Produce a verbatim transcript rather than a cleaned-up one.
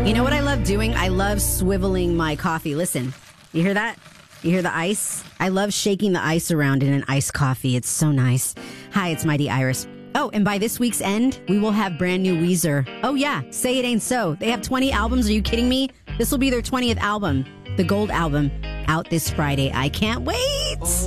You know what I love doing? I love swiveling my coffee. Listen, you hear that? You hear the ice? I love shaking the ice around in an iced coffee. It's so nice. Hi, it's Mighty Iris. Oh, and by this week's end, we will have brand new Weezer. Oh, yeah. Say It Ain't So. They have twenty albums. Are you kidding me? This will be their twentieth album, the Gold album, out this Friday. I can't wait.